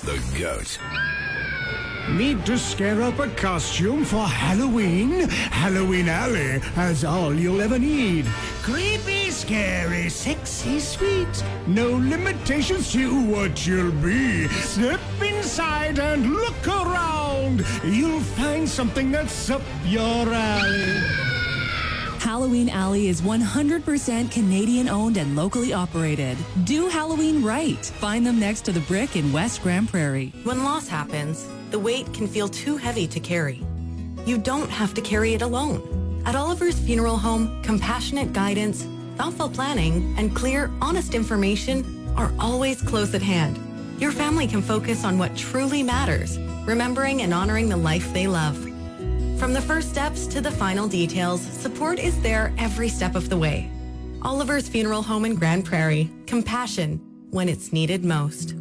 The GOAT. Need to scare up a costume for Halloween? Halloween Alley has all you'll ever need. Creepy, scary, sexy, sweet. No limitations to what you'll be. Step inside and look around. You'll find something that's up your alley. Halloween Alley is 100% Canadian-owned and locally operated. Do Halloween right. Find them next to the Brick in West Grand Prairie. When loss happens, the weight can feel too heavy to carry. You don't have to carry it alone. At Oliver's Funeral Home, compassionate guidance, thoughtful planning, and clear, honest information are always close at hand. Your family can focus on what truly matters, remembering and honoring the life they love. From the first steps to the final details, support is there every step of the way. Oliver's Funeral Home in Grand Prairie. Compassion when it's needed most.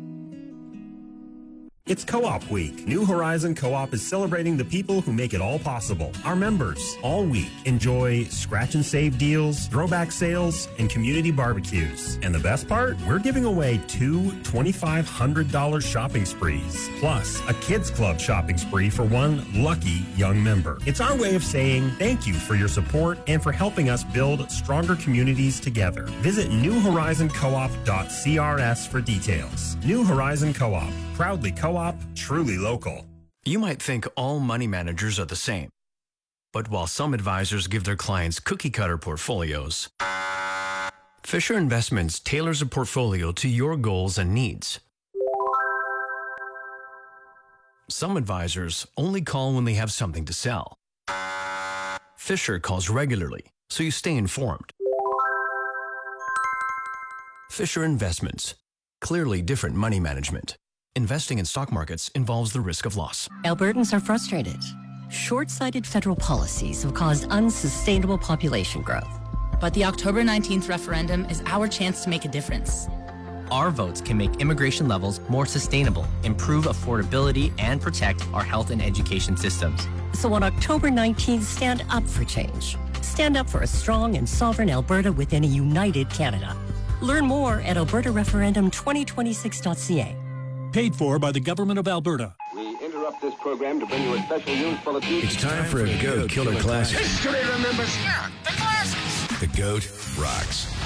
It's Co-op Week. New Horizon Co-op is celebrating the people who make it all possible. Our members, all week, enjoy scratch and save deals, throwback sales, and community barbecues. And the best part? We're giving away 2 $2,500 shopping sprees, plus a Kids Club shopping spree for one lucky young member. It's our way of saying thank you for your support and for helping us build stronger communities together. Visit newhorizoncoop.crs for details. New Horizon Co-op. Proudly co-op, truly local. You might think all money managers are the same. But while some advisors give their clients cookie-cutter portfolios, Fisher Investments tailors a portfolio to your goals and needs. Some advisors only call when they have something to sell. Fisher calls regularly, so you stay informed. Fisher Investments. Clearly different money management. Investing in stock markets involves the risk of loss. Albertans are frustrated. Short-sighted federal policies have caused unsustainable population growth. But the October 19th referendum is our chance to make a difference. Our votes can make immigration levels more sustainable, improve affordability, and protect our health and education systems. So on October 19th, stand up for change. Stand up for a strong and sovereign Alberta within a united Canada. Learn more at albertareferendum2026.ca. Paid for by the Government of Alberta. We interrupt this program to bring you a special news bulletin. It's time for a GOAT Killer Classic. History remembers. The GOAT rocks.